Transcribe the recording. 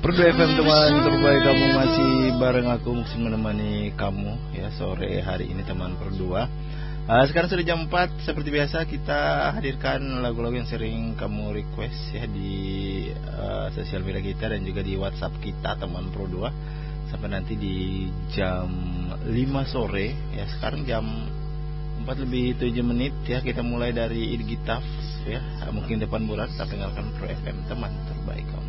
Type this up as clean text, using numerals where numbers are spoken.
Perdu FM teman terbaik, kamu masih bareng aku Muksin menemani kamu ya sore hari ini teman berdua. Sekarang sudah jam 4. Seperti biasa kita hadirkan lagu-lagu yang sering kamu request ya di sosial media kita dan juga di WhatsApp kita teman Pro 2 sampai nanti di jam 5 sore ya. Sekarang jam 4:07 ya. Kita mulai dari Idgitaf ya. Mungkin depan bulan kita tinggalkan Pro FM teman terbaik kamu.